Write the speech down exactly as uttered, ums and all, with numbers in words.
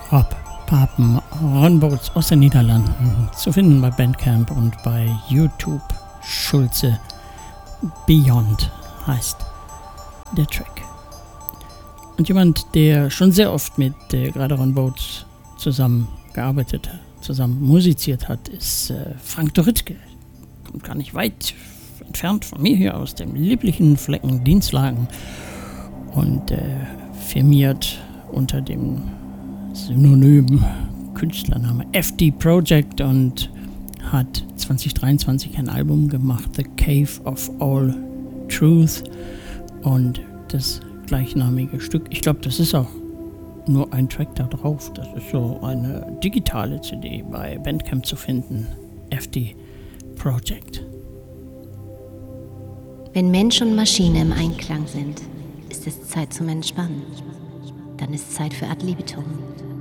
Rob Papen, Ron Boats aus den Niederlanden, zu finden bei Bandcamp und bei YouTube. Schulze Beyond heißt der Track. Und jemand, der schon sehr oft mit äh, gerade Ron Boats zusammengearbeitet, zusammen musiziert hat, ist äh, Frank Doritzke. Kommt gar nicht weit entfernt von mir hier aus dem lieblichen Flecken Dienstlagen und äh, firmiert unter dem Synonym Künstlername F D Project und hat zwanzig dreiundzwanzig ein Album gemacht, The Cave of All Truth, und das gleichnamige Stück, ich glaube, das ist auch nur ein Track da drauf, das ist so eine digitale C D bei Bandcamp zu finden, F D Project. Wenn Mensch und Maschine im Einklang sind, ist es Zeit zum Entspannen. Dann ist Zeit für Ad libitum.